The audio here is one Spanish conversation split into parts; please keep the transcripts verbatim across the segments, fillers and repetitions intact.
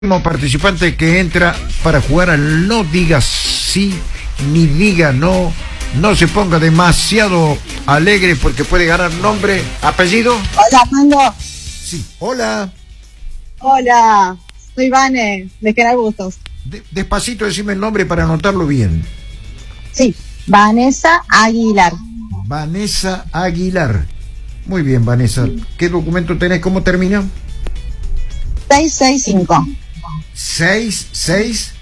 Como participante que entra para jugar al no diga sí ni diga no, no se ponga demasiado alegre porque puede ganar nombre, apellido. Hola, Armando. Sí, hola. Hola, soy Vane, de General Bustos. De, despacito decime el nombre para anotarlo bien. Sí, Vanessa Aguilar. Vanessa Aguilar. Muy bien, Vanessa. ¿Qué documento tenés? ¿Cómo termina? seis seis cinco. seis seis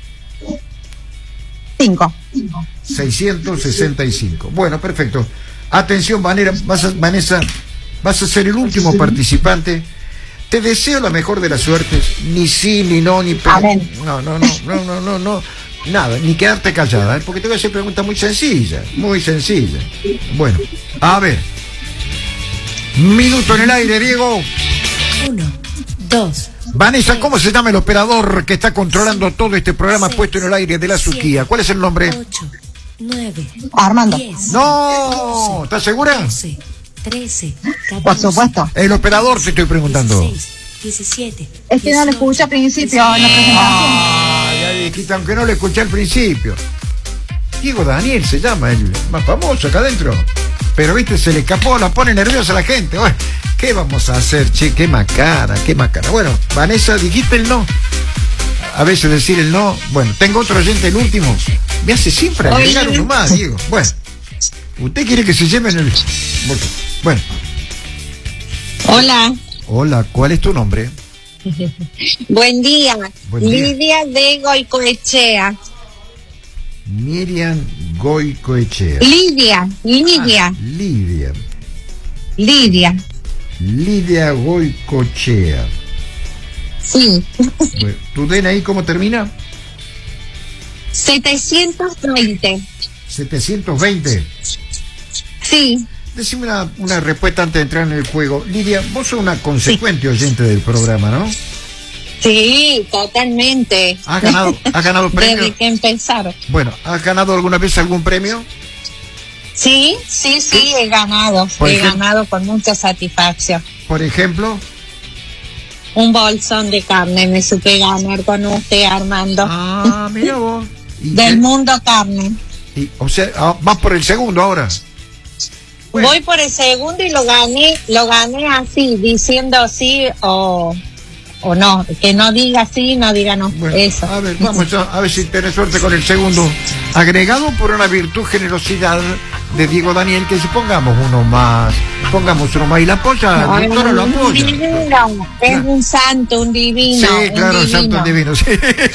cinco. seiscientos sesenta y cinco. Bueno, perfecto. Atención, Vanera, vas a, Vanessa, vas a ser el último participante. Te deseo la mejor de las suertes. Ni sí, ni no, ni pe... Amén. No, no, no, no, no, no, no. Nada, ni quedarte callada, ¿eh? Porque te voy a hacer preguntas muy sencillas, muy sencillas. Bueno, a ver. Minuto en el aire, Diego. Uno, dos. Vanessa, ¿cómo se llama el operador que está controlando todo este programa seis, puesto en el aire de la Suquía? ¿Cuál es el nombre? ocho, nueve, Armando. diez, No, doce, ¿estás segura? doce, trece, catorce, Por supuesto. El operador te estoy preguntando. dieciséis, diecisiete. Es que no lo escuché al principio en la presentación. Ah, ya dijiste, aunque no lo escuché al principio. Diego Daniel se llama, el más famoso acá adentro. Pero viste, se le escapó, la pone nerviosa a la gente. Bueno, ¿qué vamos a hacer, che? Qué macana, qué macana. Bueno, Vanessa, dijiste el no. A veces decir el no. Bueno, tengo otro oyente, el último. Me hace siempre agregar uno más, Diego. Bueno, ¿usted quiere que se lleven el...? Bueno. Hola. Hola, ¿cuál es tu nombre? Buen día. Buen día. Lidia de Goicoechea. Miriam Goicoechea. Lidia, Lidia, Ah, Lidia. Lidia. Lidia Goicoechea. Sí. Bueno, ¿tu D N I cómo termina? setecientos veinte. setecientos veinte. Sí. Decime una, una respuesta antes de entrar en el juego. Lidia, vos sos una consecuente oyente del programa, ¿no? Sí, totalmente. ¿Has ganado, has ganado premio? Desde que empezaron. Bueno, ¿has ganado alguna vez algún premio? Sí, sí, sí, he ganado. Por He ejemplo- ganado con mucha satisfacción. Por ejemplo. Un bolsón de carne me supe ganar con usted, Armando. Ah, mira vos. Y- Del mundo carne. y- o sea, ah, vas por el segundo ahora. Bueno. Voy por el segundo y lo gané, lo gané así, diciendo sí o, o no, que no diga sí, no diga no, Bueno, eso. a ver, vamos a, a ver si tenés suerte con el segundo. Agregado por una virtud generosidad de Diego Daniel, que si pongamos uno más, pongamos uno más y la apoya, Ay, Víctor lo un apoya. divino, es Claro. un santo, un divino. Sí, claro, un el santo divino, sí.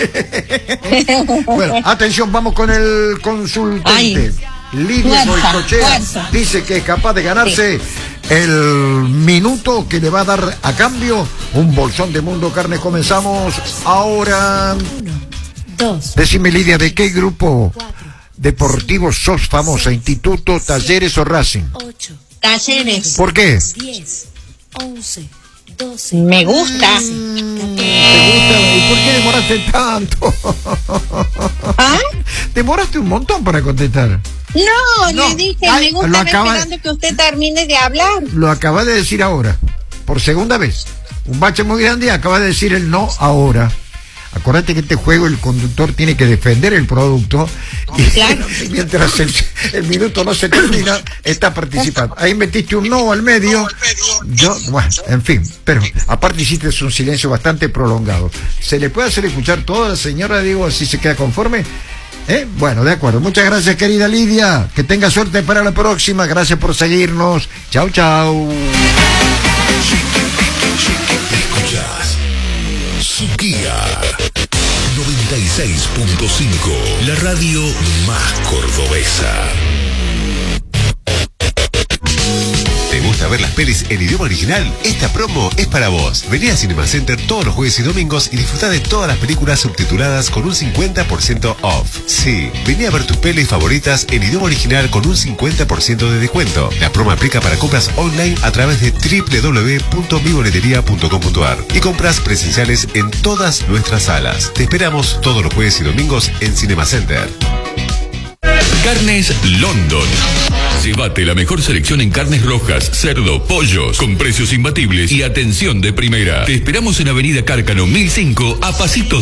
Bueno, atención, vamos con el consultante. Ay. Lidia Fuerza, Goicoechea fuerza. dice que es capaz de ganarse el minuto que le va a dar a cambio un bolsón de Mundo Carne. Comenzamos ahora. Uno, dos, Decime, Lidia, ¿de qué grupo cuatro, deportivo sos famosa? ¿Instituto, Talleres o Racing? ocho, Talleres. ¿Por qué? diez, once, doce. Me gusta. ¿Te gusta? ¿Y por qué demoraste tanto? ¿Ah? Demoraste un montón para contestar. No, No. le dije, Ay, me gusta, lo me acaba- esperando que usted termine de hablar. Lo acabas de decir ahora, por segunda vez. Un bache muy grande y acabas de decir el no ahora. Acordate que este juego el conductor tiene que defender el producto y Claro. mientras el, el minuto no se termina, está participando. Ahí metiste un no al medio. Yo, bueno, en fin, pero aparte hiciste un silencio bastante prolongado. ¿Se le puede hacer escuchar todo a la señora, Diego, así se queda conforme? ¿Eh? Bueno, de acuerdo. Muchas gracias, querida Lidia. Que tenga suerte para la próxima. Gracias por seguirnos. Chau, chau. Escuchás Suquía noventa y seis punto cinco, la radio más cordobesa. ¿Te gusta ver las pelis en idioma original? Esta promo es para vos. Vení a Cinema Center todos los jueves y domingos y disfrutá de todas las películas subtituladas con un cincuenta por ciento off. Sí, vení a ver tus pelis favoritas en idioma original con un cincuenta por ciento de descuento. La promo aplica para compras online a través de doble u doble u doble u punto mi boletería punto com punto a r y compras presenciales en todas nuestras salas. Te esperamos todos los jueves y domingos en Cinema Center. Carnes London. Llévate la mejor selección en carnes rojas, cerdo, pollos, con precios imbatibles y atención de primera. Te esperamos en Avenida Cárcano mil cinco, a pasitos